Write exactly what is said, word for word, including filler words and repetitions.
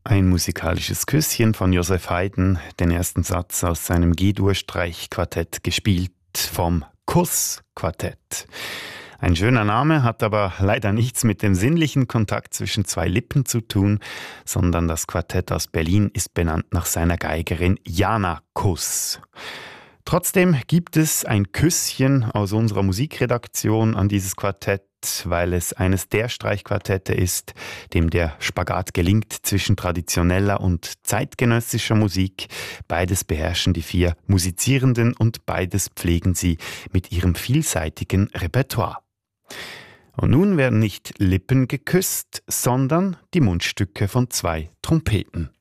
Ein musikalisches Küsschen von Joseph Haydn, den ersten Satz aus seinem G-Dur-Streichquartett, gespielt vom Kuss-Quartett. Ein schöner Name, hat aber leider nichts mit dem sinnlichen Kontakt zwischen zwei Lippen zu tun, sondern das Quartett aus Berlin ist benannt nach seiner Geigerin Jana Kuss. Trotzdem gibt es ein Küsschen aus unserer Musikredaktion an dieses Quartett, weil es eines der Streichquartette ist, dem der Spagat gelingt zwischen traditioneller und zeitgenössischer Musik. Beides beherrschen die vier Musizierenden und beides pflegen sie mit ihrem vielseitigen Repertoire. Und nun werden nicht Lippen geküsst, sondern die Mundstücke von zwei Trompeten.